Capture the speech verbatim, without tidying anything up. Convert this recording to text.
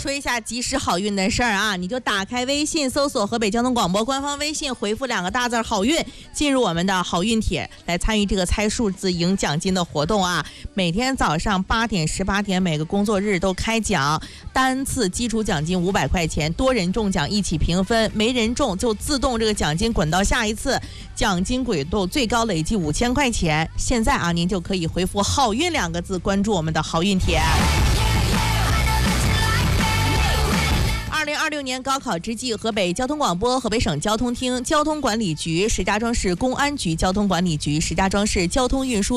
说一下及时好运的事儿啊，你就打开微信搜索河北交通广播官方微信，回复两个大字好运，进入我们的好运帖来参与这个猜数字赢奖金的活动啊。每天早上八点十八点每个工作日都开奖，单次基础奖金五百块钱，多人中奖一起平分，没人中就自动这个奖金滚到下一次，奖金滚动最高累计五千块钱。现在啊，您就可以回复好运两个字，关注我们的好运帖。二零二六年高考之际，河北交通广播、河北省交通厅交通管理局、石家庄市公安局交通管理局、石家庄市交通运输